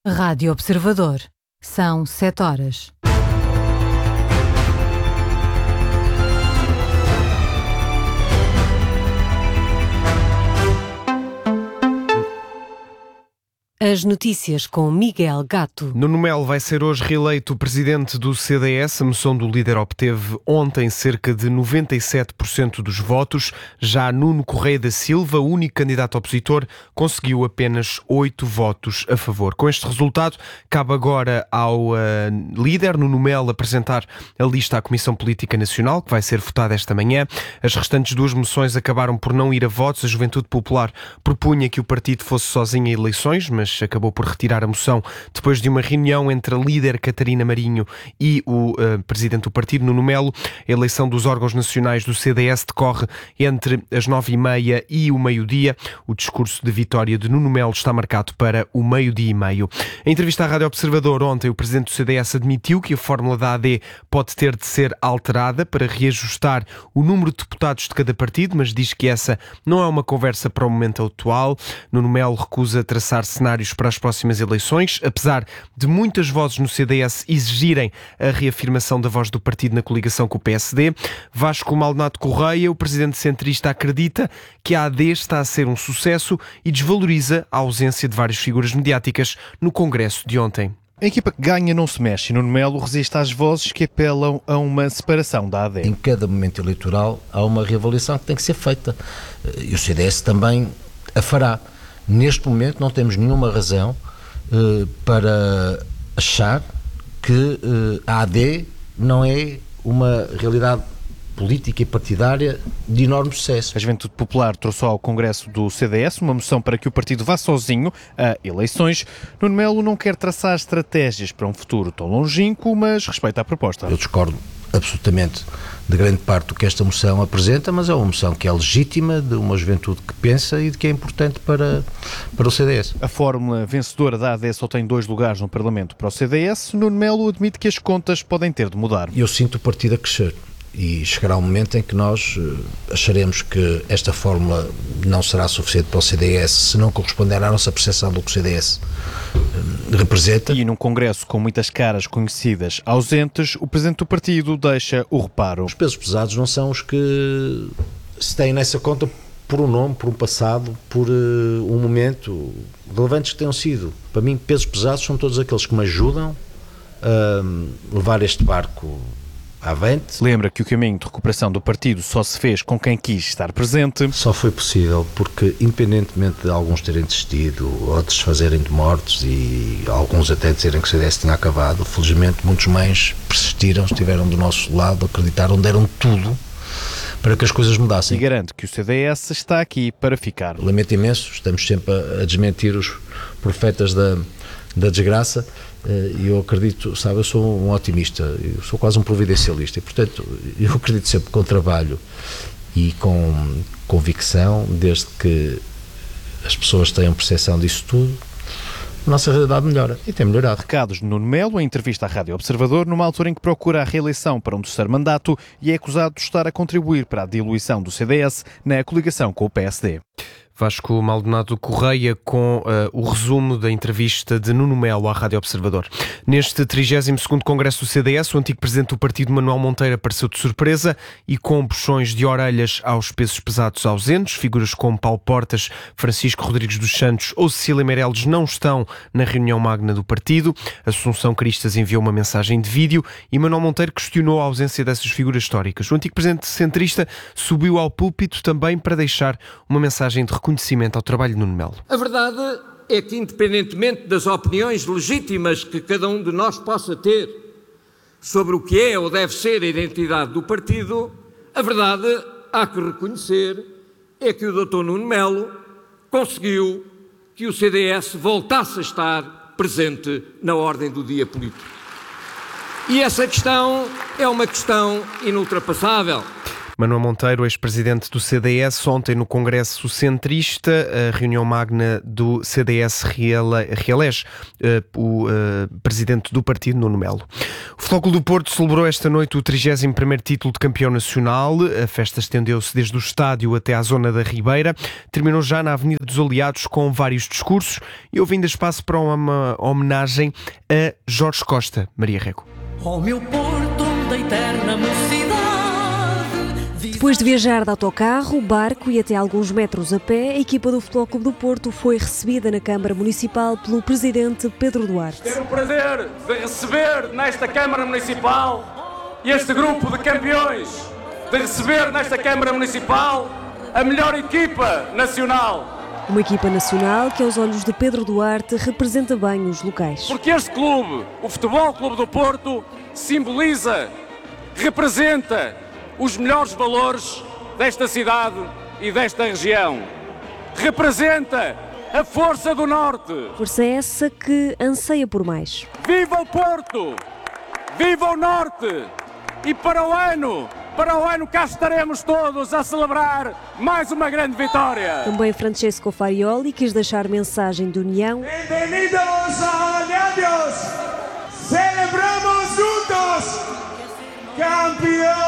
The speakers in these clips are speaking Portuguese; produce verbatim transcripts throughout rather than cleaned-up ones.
Rádio Observador. São sete horas. As notícias com Miguel Gato. Nuno Melo vai ser hoje reeleito presidente do C D S. A moção do líder obteve ontem cerca de noventa e sete por cento dos votos. Já Nuno Correia da Silva, o único candidato opositor, conseguiu apenas oito votos a favor. Com este resultado, cabe agora ao uh, líder Nuno Melo apresentar a lista à Comissão Política Nacional, que vai ser votada esta manhã. As restantes duas moções acabaram por não ir a votos. A Juventude Popular propunha que o partido fosse sozinho em eleições, mas acabou por retirar a moção depois de uma reunião entre a líder Catarina Marinho e o uh, presidente do partido, Nuno Melo. A eleição dos órgãos nacionais do C D S decorre entre as nove e meia e o meio-dia. O discurso de vitória de Nuno Melo está marcado para o meio-dia e meio. Em entrevista à Rádio Observador ontem, o presidente do C D S admitiu que a fórmula da A D pode ter de ser alterada para reajustar o número de deputados de cada partido, mas diz que essa não é uma conversa para o momento atual. Nuno Melo recusa traçar cenários para as próximas eleições, apesar de muitas vozes no C D S exigirem a reafirmação da voz do partido na coligação com o P S D. Vasco Maldonado Correia, o presidente centrista, acredita que a A D está a ser um sucesso e desvaloriza a ausência de várias figuras mediáticas no congresso de ontem. A equipa que ganha não se mexe e Nuno Melo resiste às vozes que apelam a uma separação da A D. Em cada momento eleitoral há uma reavaliação que tem que ser feita e o C D S também a fará. Neste momento não temos nenhuma razão uh, para achar que uh, a A D não é uma realidade política e partidária de enorme sucesso. A Juventude Popular trouxe ao Congresso do C D S uma moção para que o partido vá sozinho a eleições. Nuno Melo não quer traçar estratégias para um futuro tão longínquo, mas respeita a proposta. Eu discordo absolutamente de grande parte do que esta moção apresenta, mas é uma moção que é legítima, de uma juventude que pensa e de que é importante para, para o C D S. A fórmula vencedora da A D só tem dois lugares no Parlamento para o C D S. Nuno Melo admite que as contas podem ter de mudar. Eu sinto o partido a crescer e chegará um momento em que nós acharemos que esta fórmula não será suficiente para o C D S se não corresponder à nossa percepção do que o C D S representa. E num congresso com muitas caras conhecidas ausentes, o presidente do partido deixa o reparo. Os pesos pesados não são os que se têm nessa conta por um nome, por um passado, por uh, um momento, relevantes que tenham sido. Para mim, pesos pesados são todos aqueles que me ajudam a levar este barco avante. Lembra que o caminho de recuperação do partido só se fez com quem quis estar presente. Só foi possível porque, independentemente de alguns terem desistido, outros fazerem de mortos e alguns até dizerem que o C D S tinha acabado, felizmente muitos mais persistiram, estiveram do nosso lado, acreditaram, deram tudo para que as coisas mudassem. E garanto que o C D S está aqui para ficar. Lamento imenso, estamos sempre a, a desmentir os profetas da, da desgraça. E eu acredito, sabe, eu sou um otimista, eu sou quase um providencialista e, portanto, eu acredito sempre com trabalho e com convicção, desde que as pessoas tenham percepção disso tudo, a nossa realidade melhora e tem melhorado. Recados de Nuno Melo, em entrevista à Rádio Observador, numa altura em que procura a reeleição para um terceiro mandato e é acusado de estar a contribuir para a diluição do C D S na coligação com o P S D. Vasco Maldonado Correia com uh, o resumo da entrevista de Nuno Melo à Rádio Observador. Neste trigésimo segundo Congresso do C D S, o antigo presidente do partido, Manuel Monteiro, apareceu de surpresa e com puxões de orelhas aos pesos pesados ausentes. Figuras como Paulo Portas, Francisco Rodrigues dos Santos ou Cecília Meirelles não estão na reunião magna do partido. Assunção Cristas enviou uma mensagem de vídeo e Manuel Monteiro questionou a ausência dessas figuras históricas. O antigo presidente centrista subiu ao púlpito também para deixar uma mensagem de reconhecimento ao trabalho de Nuno Melo. A verdade é que, independentemente das opiniões legítimas que cada um de nós possa ter sobre o que é ou deve ser a identidade do partido, a verdade, há que reconhecer, é que o doutor Nuno Melo conseguiu que o C D S voltasse a estar presente na ordem do dia político. E essa questão é uma questão inultrapassável. Manuel Monteiro, ex-presidente do C D S, ontem no Congresso Centrista, a reunião magna do C D S reelege o presidente do partido, Nuno Melo. O Futebol Clube do Porto celebrou esta noite o trigésimo primeiro título de campeão nacional. A festa estendeu-se desde o estádio até à zona da Ribeira. Terminou já na Avenida dos Aliados com vários discursos e houve ainda espaço para uma homenagem a Jorge Costa. Maria Rego. Oh, meu Porto da eterna mocidade. Depois de viajar de autocarro, barco e até alguns metros a pé, a equipa do Futebol Clube do Porto foi recebida na Câmara Municipal pelo presidente Pedro Duarte. Tenho o prazer de receber nesta Câmara Municipal este grupo de campeões, de receber nesta Câmara Municipal a melhor equipa nacional. Uma equipa nacional que, aos olhos de Pedro Duarte, representa bem os locais. Porque este clube, o Futebol Clube do Porto, simboliza, representa os melhores valores desta cidade e desta região. Representa a força do Norte. Força essa que anseia por mais. Viva o Porto! Viva o Norte! E para o ano, para o ano cá estaremos todos a celebrar mais uma grande vitória. Também Francesco Farioli quis deixar mensagem de união. Bem-vindos a Aliados! Celebramos juntos! Campeões!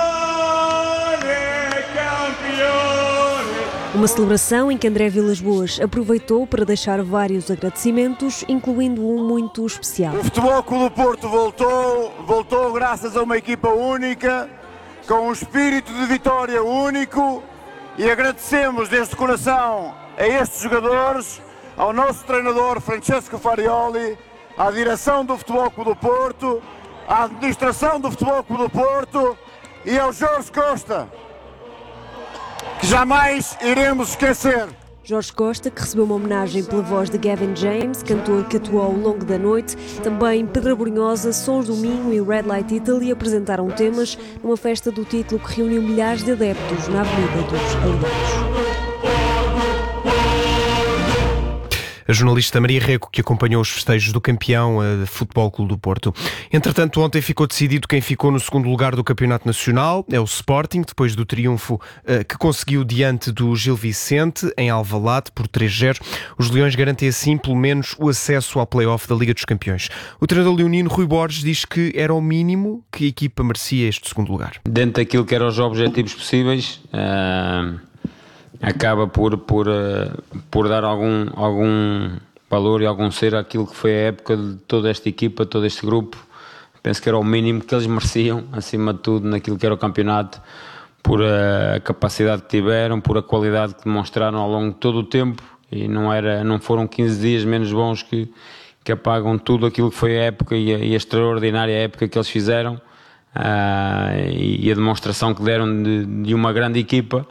Campeões! Uma celebração em que André Vilas-Boas aproveitou para deixar vários agradecimentos, incluindo um muito especial. O Futebol Clube do Porto voltou, voltou graças a uma equipa única, com um espírito de vitória único, e agradecemos desde o coração a estes jogadores, ao nosso treinador Francesco Farioli, à direção do Futebol Clube do Porto, à administração do Futebol Clube do Porto e ao Jorge Costa, que jamais iremos esquecer. Jorge Costa, que recebeu uma homenagem pela voz de Gavin James, cantor que atuou ao longo da noite. Também Pedro Brunhosa, Sons do Minho e Red Light Italy apresentaram temas numa festa do título que reuniu milhares de adeptos na Avenida dos Aliados. A jornalista Maria Rego, que acompanhou os festejos do campeão de Futebol Clube do Porto. Entretanto, ontem ficou decidido quem ficou no segundo lugar do Campeonato Nacional. É o Sporting, depois do triunfo uh, que conseguiu diante do Gil Vicente, em Alvalade, por três a zero. Os Leões garantem assim, pelo menos, o acesso ao play-off da Liga dos Campeões. O treinador leonino, Rui Borges, diz que era o mínimo que a equipa merecia este segundo lugar. Dentro daquilo que eram os objetivos possíveis... Uh... acaba por, por, por dar algum, algum valor e algum ser àquilo que foi a época de toda esta equipa, todo este grupo. Penso que era o mínimo que eles mereciam, acima de tudo, naquilo que era o campeonato, por a capacidade que tiveram, por a qualidade que demonstraram ao longo de todo o tempo, e não, era, não foram quinze dias menos bons que, que apagam tudo aquilo que foi a época e a, e a extraordinária época que eles fizeram, uh, e, e a demonstração que deram de, de uma grande equipa.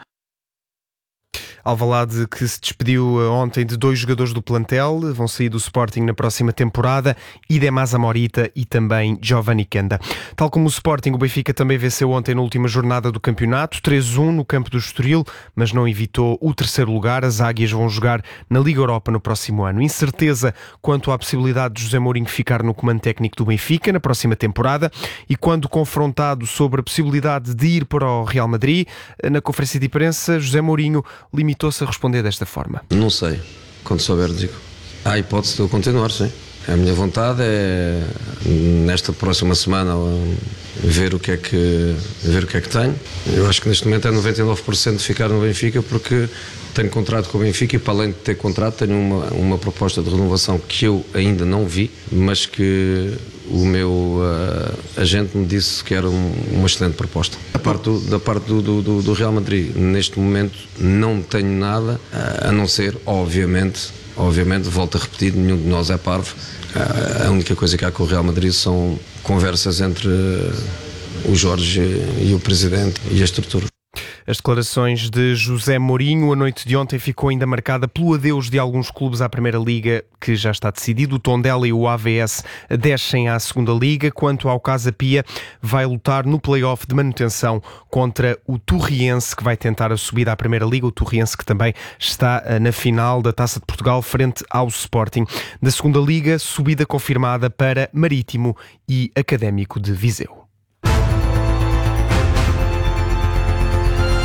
Alvalade, que se despediu ontem de dois jogadores do plantel, vão sair do Sporting na próxima temporada, Idemasa Morita e também Giovanni Kenda. Tal como o Sporting, o Benfica também venceu ontem na última jornada do campeonato, três a um no campo do Estoril, mas não evitou o terceiro lugar. As Águias vão jogar na Liga Europa no próximo ano. Incerteza quanto à possibilidade de José Mourinho ficar no comando técnico do Benfica na próxima temporada, e quando confrontado sobre a possibilidade de ir para o Real Madrid, na conferência de imprensa, José Mourinho limitou Estou-se a responder desta forma. Não sei, quando souber digo. Há a hipótese de eu continuar, sim. A minha vontade é, nesta próxima semana, ver o que é que, ver o que é que tenho. Eu acho que neste momento é noventa e nove por cento de ficar no Benfica, porque tenho contrato com o Benfica e, para além de ter contrato, tenho uma, uma proposta de renovação que eu ainda não vi, mas que o meu uh, agente me disse que era um, uma excelente proposta. Da parte, do, da parte do, do, do Real Madrid, neste momento não tenho nada, uh, a não ser, obviamente, obviamente, volto a repetir, nenhum de nós é parvo. Uh, a única coisa que há com o Real Madrid são conversas entre uh, o Jorge e o Presidente e a estrutura. As declarações de José Mourinho. A noite de ontem ficou ainda marcada pelo adeus de alguns clubes à Primeira Liga, que já está decidido. O Tondela e o A V S descem à Segunda Liga. Quanto ao Casa Pia, vai lutar no play-off de manutenção contra o Torriense, que vai tentar a subida à Primeira Liga. O Torriense que também está na final da Taça de Portugal frente ao Sporting. Da Segunda Liga, subida confirmada para Marítimo e Académico de Viseu.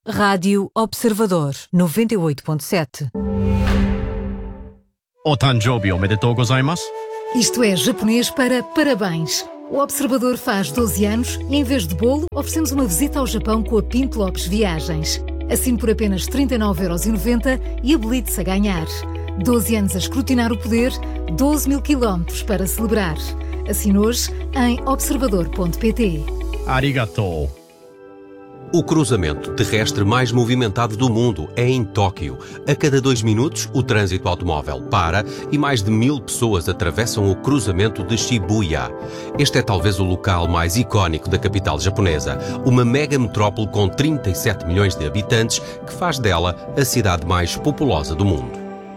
Rádio Observador noventa e oito ponto sete. Otanjobi omedetou gozaimasu. Isto é japonês para parabéns. O Observador faz doze anos e, em vez de bolo, oferecemos uma visita ao Japão com a Pinto Lopes Viagens. Assine por apenas trinta e nove euros e noventa e habilite-se a ganhar. doze anos a escrutinar o poder, doze mil quilómetros para celebrar. Assine hoje em observador ponto pt. Arigatou. O cruzamento terrestre mais movimentado do mundo é em Tóquio. A cada dois minutos, o trânsito automóvel para e mais de mil pessoas atravessam o cruzamento de Shibuya. Este é talvez o local mais icónico da capital japonesa, uma mega metrópole com trinta e sete milhões de habitantes que faz dela a cidade mais populosa do mundo.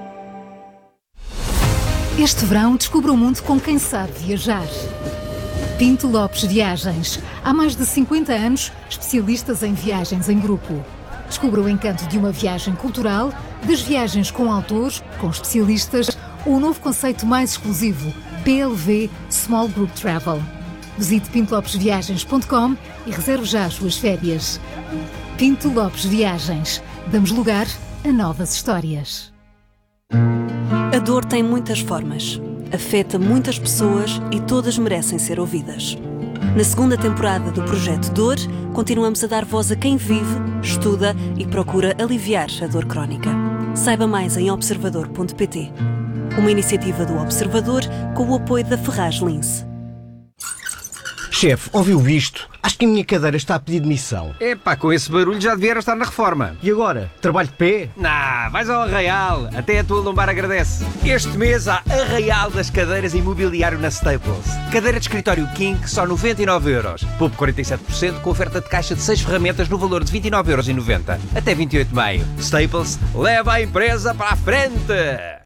Este verão, descubra o mundo com quem sabe viajar. Pinto Lopes Viagens. Há mais de cinquenta anos, especialistas em viagens em grupo. Descubra o encanto de uma viagem cultural, das viagens com autores, com especialistas, ou o novo conceito mais exclusivo, P L V Small Group Travel. Visite pinto lopes viagens ponto com e reserve já as suas férias. Pinto Lopes Viagens. Damos lugar a novas histórias. A dor tem muitas formas. Afeta muitas pessoas e todas merecem ser ouvidas. Na segunda temporada do Projeto Dor, continuamos a dar voz a quem vive, estuda e procura aliviar a dor crónica. Saiba mais em observador ponto pt. Uma iniciativa do Observador com o apoio da Ferraz Lince. Chefe, ouviu isto? Acho que a minha cadeira está a pedir demissão. Epá, com esse barulho já devia estar na reforma. E agora? Trabalho de pé? Nah, vais ao Arraial. Até a tua lombar agradece. Este mês há Arraial das cadeiras imobiliário na Staples. Cadeira de escritório King, só noventa e nove euros. Poupe quarenta e sete por cento com oferta de caixa de seis ferramentas no valor de vinte e nove euros e noventa. Até vinte e oito de maio. Staples, leva a empresa para a frente!